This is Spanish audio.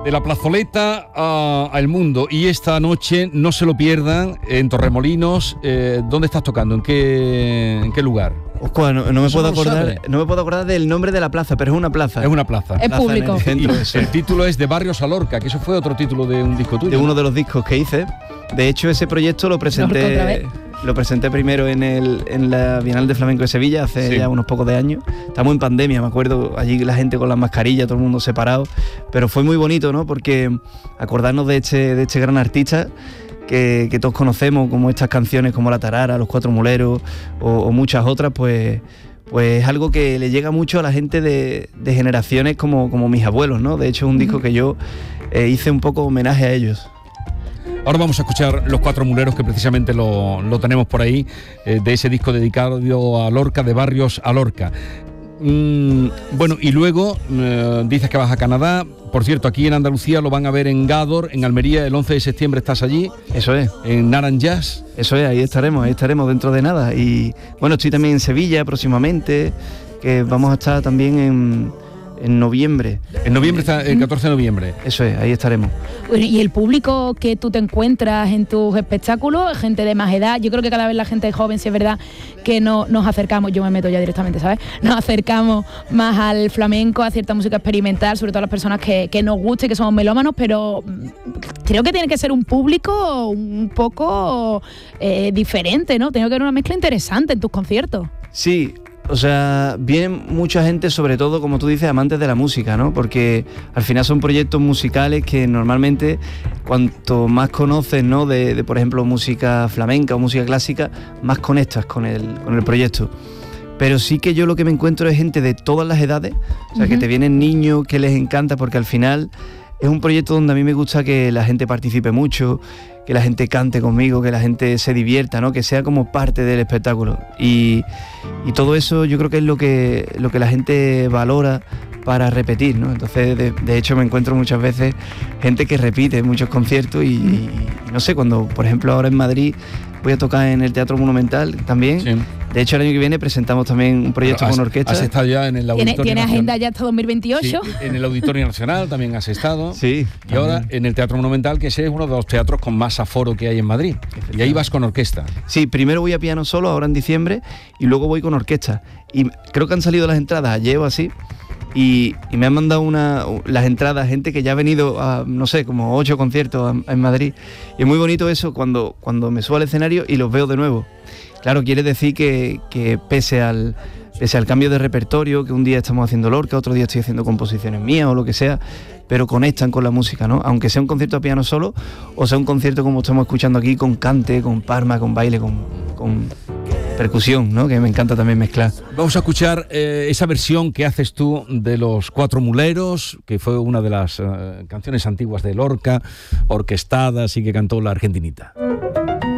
De la plazoleta al mundo. Y esta noche no se lo pierdan en Torremolinos. ¿Dónde estás tocando? ¿En qué lugar? Oscar, no me puedo acordar del nombre de la plaza, pero es una plaza. Es una plaza. Es público. El título es De Barrios a Lorca, que eso fue otro título de un disco tuyo. De uno de los discos que hice. De hecho, ese proyecto lo presenté primero en la Bienal de Flamenco de Sevilla hace ya unos pocos de años. Estamos en pandemia, me acuerdo, allí la gente con las mascarillas, todo el mundo separado, pero fue muy bonito, ¿no? Porque acordarnos de este gran artista que todos conocemos, como estas canciones como La Tarara, Los Cuatro Muleros o muchas otras, pues es algo que le llega mucho a la gente de generaciones como mis abuelos, ¿no? De hecho es un disco que yo hice un poco homenaje a ellos. Ahora vamos a escuchar Los Cuatro Muleros, que precisamente lo tenemos por ahí, de ese disco dedicado a Lorca, De Barrios a Lorca. Bueno, y luego dices que vas a Canadá. Por cierto, aquí en Andalucía lo van a ver en Gádor, en Almería, el 11 de septiembre estás allí. Eso es. En Naran Jazz. Eso es, ahí estaremos dentro de nada. Y bueno, estoy también en Sevilla próximamente, que vamos a estar también en noviembre. En noviembre está el 14 de noviembre. Eso es, ahí estaremos. Y el público que tú te encuentras en tus espectáculos, gente de más edad, yo creo que cada vez la gente joven, si es verdad que nos acercamos, yo me meto ya directamente, ¿sabes? Nos acercamos más al flamenco, a cierta música experimental, sobre todo a las personas que nos guste, que somos melómanos, pero creo que tiene que ser un público un poco diferente, ¿no? Tiene que haber una mezcla interesante en tus conciertos. Sí. O sea, viene mucha gente, sobre todo, como tú dices, amantes de la música, ¿no? Porque al final son proyectos musicales que normalmente, cuanto más conoces, ¿no? De por ejemplo, música flamenca o música clásica, más conectas con el proyecto. Pero sí que yo lo que me encuentro es gente de todas las edades, o sea, que te vienen niños que les encanta, porque al final es un proyecto donde a mí me gusta que la gente participe mucho, que la gente cante conmigo, que la gente se divierta, ¿no? Que sea como parte del espectáculo. Y todo eso yo creo que es lo que la gente valora para repetir, ¿no? Entonces, de hecho, me encuentro muchas veces gente que repite en muchos conciertos y no sé, cuando, por ejemplo, ahora en Madrid voy a tocar en el Teatro Monumental también. Sí. De hecho, el año que viene presentamos también un proyecto con orquesta. Has estado ya en el Auditorio ¿Tiene agenda ya hasta 2028? Sí, en el Auditorio Nacional también has estado. Sí. Y ahora en el Teatro Monumental, que ese es uno de los teatros con más aforo que hay en Madrid. Y ahí vas con orquesta. Sí, primero voy a piano solo, ahora en diciembre, y luego voy con orquesta. Y creo que han salido las entradas ayer o así. Y me han mandado las entradas gente que ya ha venido a, no sé, como 8 conciertos en Madrid. Y es muy bonito eso cuando me subo al escenario y los veo de nuevo. Claro, quiere decir que pese al cambio de repertorio, que un día estamos haciendo Lorca, otro día estoy haciendo composiciones mías o lo que sea, pero conectan con la música, ¿no? Aunque sea un concierto a piano solo o sea un concierto como estamos escuchando aquí, con cante, con palma, con baile, con percusión, ¿no? Que me encanta también mezclar. Vamos a escuchar esa versión que haces tú de Los Cuatro Muleros, que fue una de las canciones antiguas de Lorca, orquestadas y que cantó la argentinita.